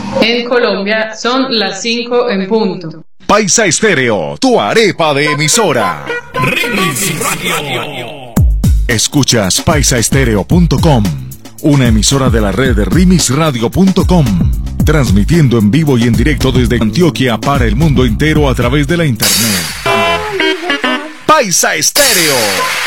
En Colombia son las 5 en punto. Paisa Estéreo, tu arepa de emisora. Remix Radio. Escuchas paisaestereo.com, una emisora de la red de remixradio.com, transmitiendo en vivo y en directo desde Antioquia para el mundo entero a través de la internet. Paisa Estéreo.